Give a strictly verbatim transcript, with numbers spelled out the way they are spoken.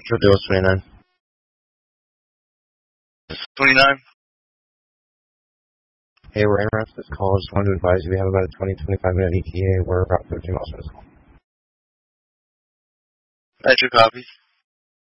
Metro Deals twenty-nine. twenty-nine. Hey, we're in around this call. Just wanted to advise you we have about a twenty to twenty-five minute E T A. We're about thirteen miles from this call. Metro copy.